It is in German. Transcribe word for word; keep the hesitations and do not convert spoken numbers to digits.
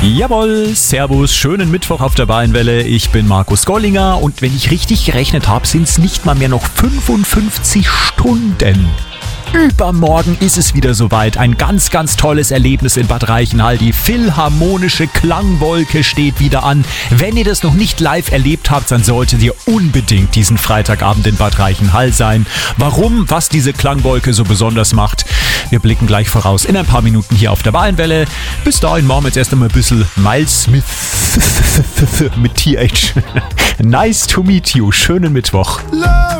Jawohl, servus, schönen Mittwoch auf der Bayernwelle. Ich bin Markus Gollinger und wenn ich richtig gerechnet habe, sind es nicht mal mehr noch fünfundfünfzig Stunden. Übermorgen ist es wieder soweit. Ein ganz, ganz tolles Erlebnis in Bad Reichenhall. Die Philharmonische Klangwolke steht wieder an. Wenn ihr das noch nicht live erlebt habt, dann solltet ihr unbedingt diesen Freitagabend in Bad Reichenhall sein. Warum, was diese Klangwolke so besonders macht, wir blicken gleich voraus in ein paar Minuten hier auf der Bayernwelle. Bis dahin machen wir jetzt erst einmal ein bisschen Miles Smith mit T H. Nice to meet you. Schönen Mittwoch.